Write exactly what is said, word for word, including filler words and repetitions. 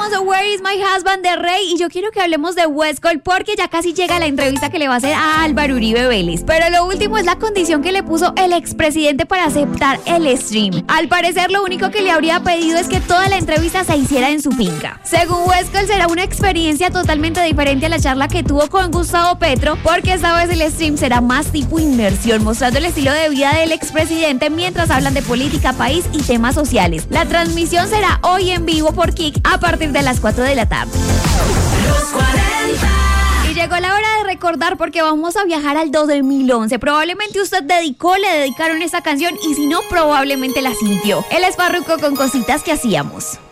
Escuchamos Where is my husband de Rey y yo quiero que hablemos de Westcol porque ya casi llega la entrevista que le va a hacer a Álvaro Uribe Vélez. Pero lo último es la condición que le puso el expresidente para aceptar el stream. Al parecer lo único que le habría pedido es que toda la entrevista se hiciera en su finca. Según Westcol será una experiencia totalmente diferente a la charla que tuvo con Gustavo Petro porque esta vez el stream será más tipo inmersión, mostrando el estilo de vida del expresidente mientras hablan de política, país y temas sociales. La transmisión será hoy en vivo por Kik a partir de las cuatro de la tarde. Los cuarenta. Y llegó la hora de recordar porque vamos a viajar al dos mil once. Probablemente usted dedicó, le dedicaron esta canción y si no, probablemente la sintió. Él es Farruko con Cositas que hacíamos.